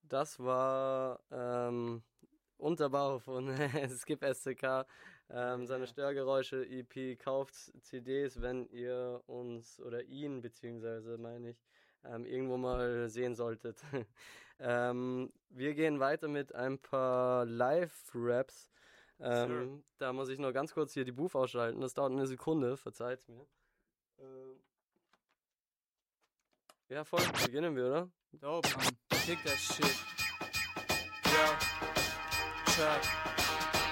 Das war Unterbau von Skip SCK. Seine Störgeräusche-EP. Kauft CDs, wenn ihr uns oder ihn, beziehungsweise meine ich, irgendwo mal sehen solltet. Wir gehen weiter mit ein paar Live-Raps. Da muss ich nur ganz kurz hier die Booth ausschalten. Das dauert eine Sekunde, verzeiht's mir. Ja, voll. Beginnen wir, oder? Dope, man. Kick that shit. Yo. Trap.